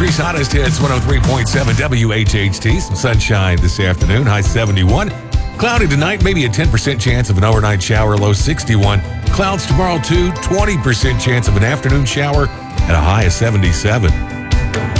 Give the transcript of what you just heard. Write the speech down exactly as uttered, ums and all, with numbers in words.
Country's hottest hits, one oh three point seven W H H T. Some sunshine this afternoon, high seventy-one. Cloudy tonight, maybe a ten percent chance of an overnight shower, low sixty-one. Clouds tomorrow, too, twenty percent chance of an afternoon shower, at a high of seventy-seven.